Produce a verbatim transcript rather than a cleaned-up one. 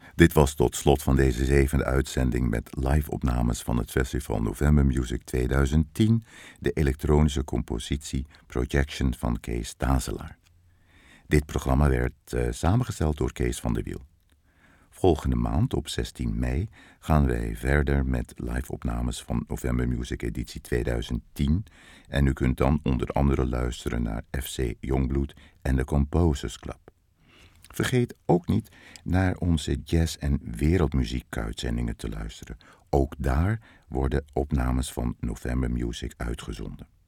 Dit was tot slot van deze zevende uitzending met live-opnames van het festival November Music twintig tien, de elektronische compositie Projection van Kees Tazelaar. Dit programma werd uh, samengesteld door Kees van der Wiel. Volgende maand, op zestien mei, gaan wij verder met live-opnames van November Music editie twintig tien en u kunt dan onder andere luisteren naar F C Jongbloed en de Composers Club. Vergeet ook niet naar onze jazz- en wereldmuziek-uitzendingen te luisteren. Ook daar worden opnames van November Music uitgezonden.